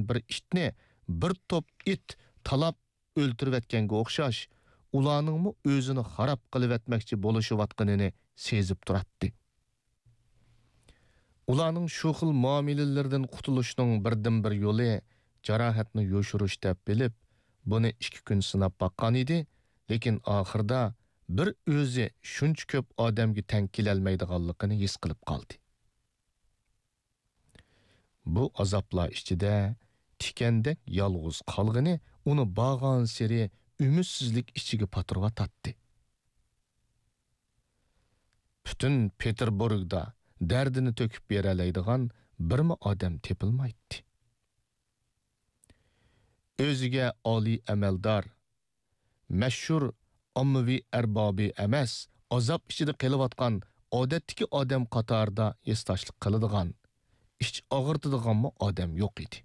bir itni bir top it talab o'ltirayotganga o'xshash, ularningmi o'zini xarob qilib etmoqchi bo'lishayotganini sezib turadi. Ularning shu xil muomalalardan qutulishning birdan-bir yo'li jarohatni yo'shirish deb bilib, buni 2 kun sinab baqqan edi, lekin oxirida bir o'zi shuncha ko'p odamga teng kelolmaydiganligini his qilib qoldi. Bu azoblar ichida tikandek yolg'iz qolgani uni bağan seri ümidsizlik ichiga patirvatadi. Bütün Peterburgda dardini to'kib beralaydigan birmi odam tepilmaydi. O'ziga oliy amaldor, mashhur ommaviy arbobi emas, azob ichida qilayotgan odatdagi odam qatorida esdoshlik qiladigan, ich og'irtadiganmi odam yo'q edi.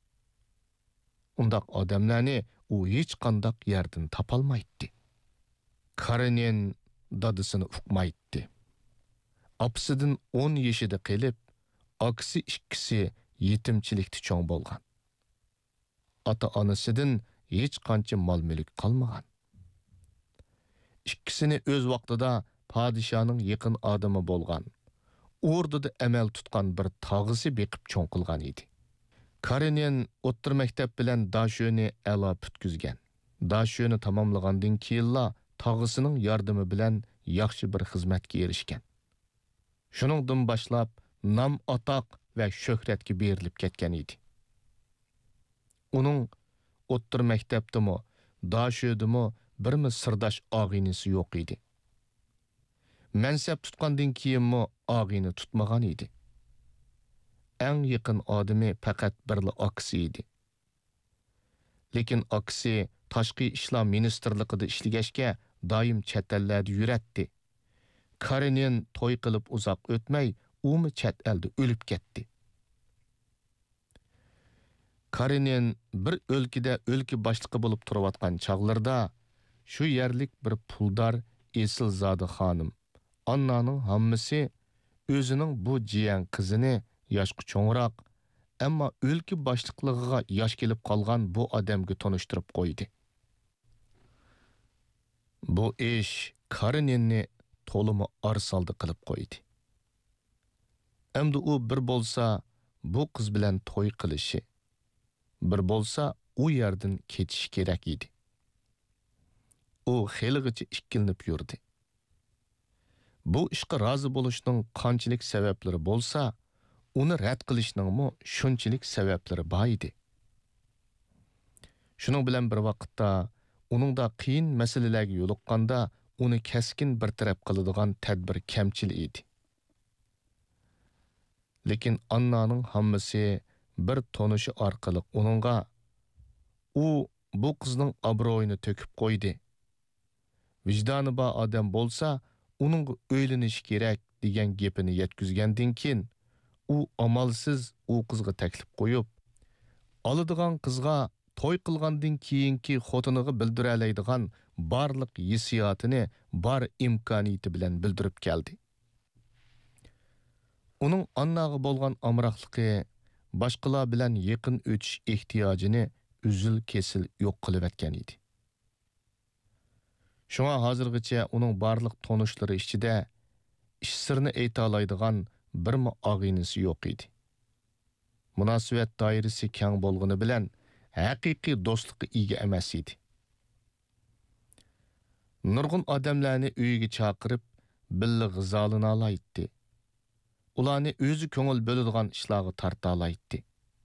Undaq odamlarni u hech qanday yerdan topolmaydi. Karenin dadısını uqmaydi. Apsidan 10 yaşida qilib, aksi ikkisi yetimchilikda cho'ng bo'lgan. Ota-onasidan hech qancha mol-mulk qolmagan. İkkisini o'z vaqtida podshoning yaqin odami bo'lgan. O'rdida amal tutgan bir tog'isi beqib cho'ng qilgan edi. Karenin o'ttir maktab bilan Dashoni a'lo putkizgan. Dashoni tamomlagandan keyinla tog'isining yordami bilan yaxshi bir xizmatga erishgan. Shuningdan boshlab nom atoq va shuhratga berilib ketgan edi. Uning o'ttir maktabdimi, Dashodimi birmi sirdosh og'inisi yo'q edi. Mansab tutgandan keyinmi og'ini tutmagan edi. Eng yaqin odami faqat birli aksi edi. Lekin aksi tashqi ishlar ministrligida ishlagashga doim chet ellarda yuratdi. Karenin to'y qilib uzoq o'tmay, umi chet elda o'lib ketdi. Karenin bir o'lkada o'lka boshlig'i bo'lib turayotgan chog'larda shu yerlik bir puldor Esilzoda xonim, Annaning hammasi o'zining bu jiyan qizini yoshqa cho'ngroq, ammo o'lka boshliqligiga yosh kelib qolgan bu odamga tanishtirib qo'ydi. Bu ish Kareninni to'limi arsaldi qilib qo'ydi. Endi u bir bo'lsa bu qiz bilan to'y qilishi, bir bo'lsa u yerdan ketishi kerak edi. U xeligacha ikkilinib yurdi. Bu ishga rozi bo'lishning qanchalik sabablari bo'lsa, uni rad qilishning shunchalik sabablari bor edi. Shuning bilan bir vaqtda uningda qiyin masalalarga yo'liqqanda uni keskin bir taraf qiladigan tadbir kamchil edi. Lekin Annaning hammasi bir tonishi orqali uningga u bu qizning obro'yini to'kib qo'ydi. Vijdoni bor odam bo'lsa, uning o'ylanishi kerak degan gapini yetkazgandan keyin u amalsiz u qizga taklif qo'yib, oladigan qizga to'y qilgandan keyinki xotiniga bildira oladigan barliq hissiyotini bar imkoniyati bilan bildirib keldi. Uning Annaga bo'lgan amroqligi boshqalar bilan yaqin o'tish ehtiyojini uzil kesil yo'q qilib etgan edi. Shunga hozirgacha uning barliq tonishlari ichida ish sirni ayta oladigan birmi og'inisi yo'q edi. Munosabat doirasi keng bo'lgani bilan haqiqiy do'stlikka ega emas edi. Nurg'un odamlarni uyiga chaqirib, billa g'izolini olaydi. Ularni o'zi ko'ngil bo'ladigan ishlarga torta olaydi.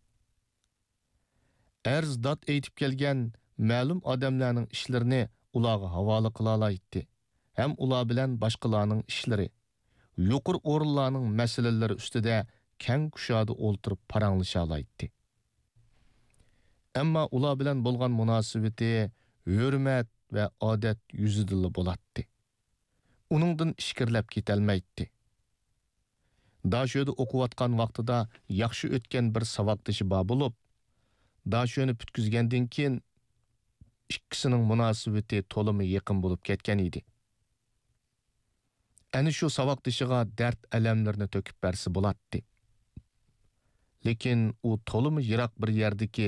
Arzdod aytib kelgan ma'lum odamlarning ishlarini ularga havola qila olaydi. Ham ular bilan boshqalarning ishlari, yuqur o'rinlarning masalalari ustida keng kushoda o'ltirib paranglasha olaydi. Ammo ular bilan bo'lgan munosabati hurmat va odat yuzida bo'ladi. Uningdan ishkirlab ketolmaydi. Dashoda o'qiyotgan vaqtida yaxshi o'tgan bir savoddoshi bor bo'lib, Dashoni putkizgandan keyin ikkisining munosabati to'limi yaqin bo'lib ketgan edi. Ana shu savoddoshiga dard alamlarini to'kib bersa bo'ladi. Lekin u to'limi yiroq bir yerdagi